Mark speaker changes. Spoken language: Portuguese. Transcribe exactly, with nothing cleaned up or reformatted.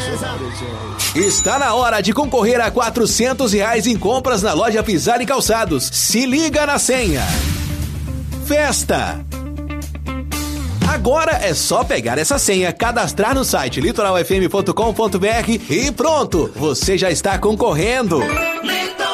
Speaker 1: Está na hora de concorrer a quatrocentos reais em compras na loja Pisar e Calçados. Se liga na senha. Festa. Agora é só pegar essa senha, cadastrar no site litoral f m ponto com ponto b r e pronto, você já está concorrendo.